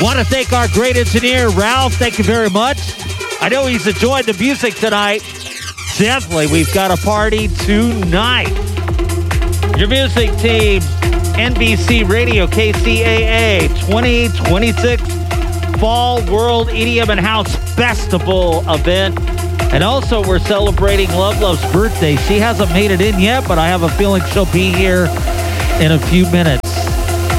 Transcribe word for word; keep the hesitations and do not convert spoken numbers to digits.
Want to thank our great engineer, Ralph. Thank you very much. I know he's enjoying the music tonight. Definitely, we've got a party tonight. Your music team, N B C Radio, K C A A, twenty twenty-six Fall World E D M and House Festival event. And also, we're celebrating Love Love's birthday. She hasn't made it in yet, but I have a feeling she'll be here in a few minutes.